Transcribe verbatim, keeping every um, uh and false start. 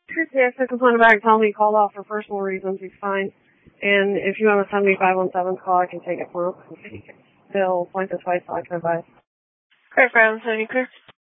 Yeah, if they can phone back and tell me he called off for personal reasons, he's fine. And if you want to send me five one seven's call, I can take it for him. They'll point this way so I can advise. Great, Brown. So you clear?